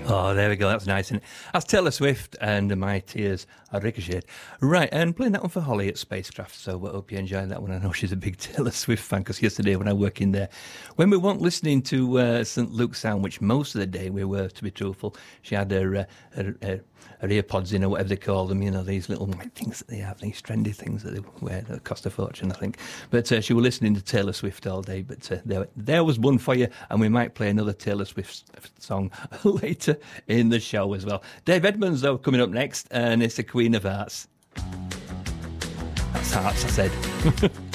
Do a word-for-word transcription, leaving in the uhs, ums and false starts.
Oh, there we go. That's nice. And that's Taylor Swift and My Tears Are Ricocheted. Right, and playing that one for Holly at Spacecraft. So I hope you enjoyed that one. I know she's a big Taylor Swift fan because yesterday when I worked in there, when we weren't listening to uh, Saint Luke's Sound, which most of the day we were, to be truthful, she had her, uh, her, her, her earpods in or whatever they call them, you know, these little things that they have, these trendy things that they wear that cost a fortune, I think. But uh, she was listening to Taylor Swift all day. But uh, there, there was one for you, and we might play another Taylor Swift song later in the show as well. Dave Edmunds, though, coming up next, and it's the Queen of Hearts. That's Hearts, I said.